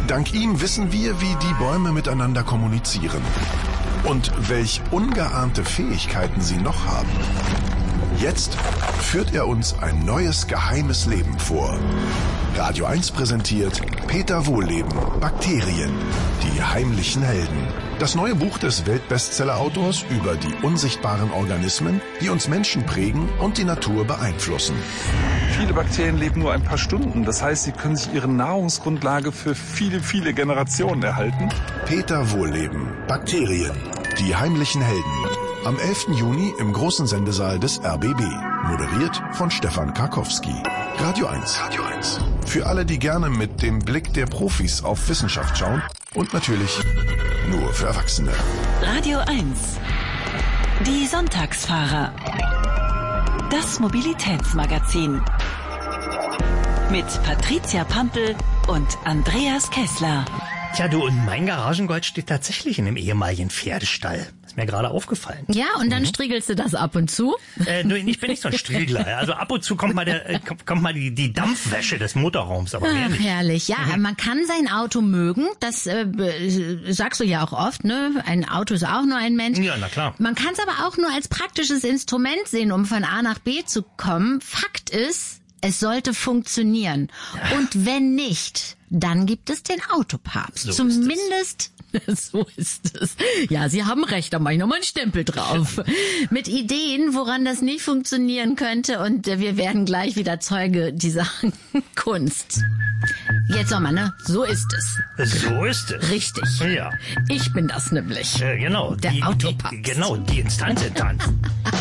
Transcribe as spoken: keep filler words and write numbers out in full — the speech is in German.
Dank ihm wissen wir, wie die Bäume miteinander kommunizieren und welch ungeahnte Fähigkeiten sie noch haben. Jetzt führt er uns ein neues geheimes Leben vor. Radio eins präsentiert Peter Wohlleben, Bakterien, die heimlichen Helden. Das neue Buch des Weltbestseller-Autors über die unsichtbaren Organismen, die uns Menschen prägen und die Natur beeinflussen. Viele Bakterien leben nur ein paar Stunden. Das heißt, sie können sich ihre Nahrungsgrundlage für viele, viele Generationen erhalten. Peter Wohlleben, Bakterien, die heimlichen Helden. Am elften Juni im großen Sendesaal des R B B. Moderiert von Stefan Karkowski. Radio eins. Radio eins. Für alle, die gerne mit dem Blick der Profis auf Wissenschaft schauen. Und natürlich nur für Erwachsene. Radio eins. Die Sonntagsfahrer. Das Mobilitätsmagazin. Mit Patricia Pampel und Andreas Kessler. Tja, du, und mein Garagengold steht tatsächlich in einem ehemaligen Pferdestall. Ist mir gerade aufgefallen. Ja, und dann mhm. striegelst du das ab und zu? Äh, nur, ich bin nicht so ein Striegler. Also ab und zu kommt mal, der, äh, kommt mal die, die Dampfwäsche des Motorraums, aber mehr Ach, nicht. herrlich. Ja, mhm. man kann sein Auto mögen. Das äh, sagst du ja auch oft, ne? Ein Auto ist auch nur ein Mensch. Ja, na klar. Man kann es aber auch nur als praktisches Instrument sehen, um von A nach B zu kommen. Fakt ist, es sollte funktionieren. Ja. Und wenn nicht, dann gibt es den Autopapst. So Zumindest... So ist es. Ja, Sie haben recht, da mache ich nochmal einen Stempel drauf. Mit Ideen, woran das nicht funktionieren könnte, und wir werden gleich wieder Zeuge dieser Kunst. Jetzt nochmal, ne? So ist es. So ist es. Richtig. Ja. Ich bin das nämlich. Äh, genau. Der die, Autopapst. Die, genau, die Instanzinstanz.